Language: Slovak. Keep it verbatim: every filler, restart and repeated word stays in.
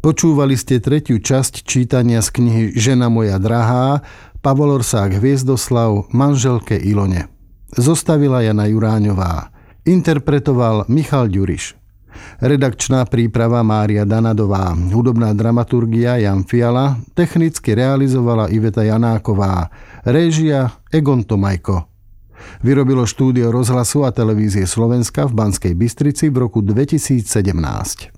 Počúvali ste tretiu časť čítania z knihy Žena moja drahá, Pavol Orsák Hviezdoslav manželke Ilone. Zostavila Jana Juráňová. Interpretoval Michal Ďuriš. Redakčná príprava Mária Danadová. Hudobná dramaturgia Jan Fiala. Technicky realizovala Iveta Janáková. Réžia Egon Tomajko. Vyrobilo štúdio Rozhlasu a televízie Slovenska v Banskej Bystrici v roku dvetisícsedemnásť.